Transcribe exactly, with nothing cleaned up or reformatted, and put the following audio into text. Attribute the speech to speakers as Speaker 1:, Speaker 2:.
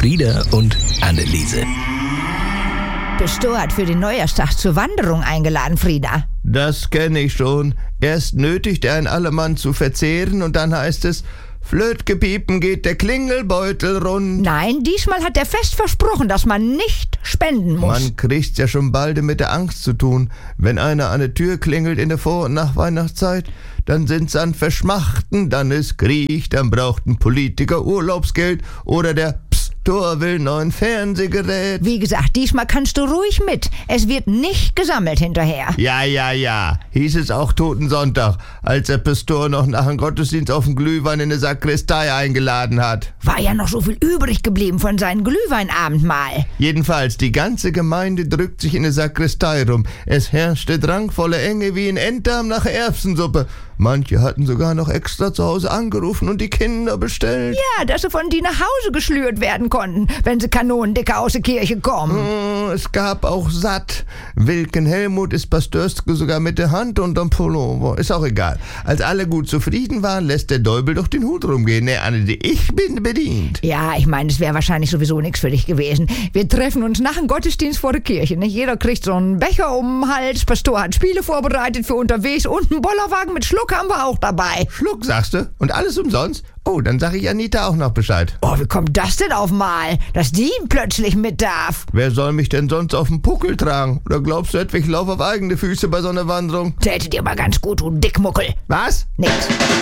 Speaker 1: Frieda und Anneliese.
Speaker 2: Pastor hat für den Neujahrstag zur Wanderung eingeladen, Frieda.
Speaker 3: Das kenne ich schon. Erst nötigt er ein Allemann zu verzehren und dann heißt es, Flötgepiepen geht der Klingelbeutel rund.
Speaker 2: Nein, diesmal hat er fest versprochen, dass man nicht spenden muss.
Speaker 3: Man kriegt's ja schon bald mit der Angst zu tun. Wenn einer an der Tür klingelt in der Vor- und Nachweihnachtszeit, dann sind's an Verschmachten, dann ist Krieg, dann braucht ein Politiker Urlaubsgeld oder der Pastor will neuen Fernsehgerät.
Speaker 2: Wie gesagt, diesmal kannst du ruhig mit. Es wird nicht gesammelt hinterher.
Speaker 3: Ja, ja, ja, hieß es auch Totensonntag, als der Pastor noch nach dem Gottesdienst auf den Glühwein in der Sakristei eingeladen hat.
Speaker 2: War ja noch so viel übrig geblieben von seinem Glühweinabendmahl.
Speaker 3: Jedenfalls, die ganze Gemeinde drückt sich in der Sakristei rum. Es herrschte drangvolle Enge wie in Enddarm nach Erbsensuppe. Manche hatten sogar noch extra zu Hause angerufen und die Kinder bestellt.
Speaker 2: Ja, dass sie von die nach Hause geschlürt werden konnten, wenn sie kanonendicke aus der Kirche kommen.
Speaker 3: Mm, es gab auch satt. Wilken Helmut ist Pastörske sogar mit der Hand unterm Pullover. Ist auch egal. Als alle gut zufrieden waren, lässt der Däubel doch den Hut rumgehen. Ne, Anne, ich bin bedient.
Speaker 2: Ja, ich meine, es wäre wahrscheinlich sowieso nichts für dich gewesen. Wir treffen uns nach dem Gottesdienst vor der Kirche. Nicht? Jeder kriegt so einen Becher um den Hals. Pastor hat Spiele vorbereitet für unterwegs und einen Bollerwagen mit Schluck haben wir auch dabei.
Speaker 3: Schluck, sagst du? Und alles umsonst? Oh, dann sag ich Anita auch noch Bescheid.
Speaker 2: Oh, wie kommt das denn auf mal, dass die plötzlich mit darf?
Speaker 3: Wer soll mich denn sonst auf den Puckel tragen? Oder glaubst du etwa, ich laufe auf eigene Füße bei so einer Wanderung?
Speaker 2: Täte dir mal ganz gut, du Dickmuckel.
Speaker 3: Was?
Speaker 2: Nix.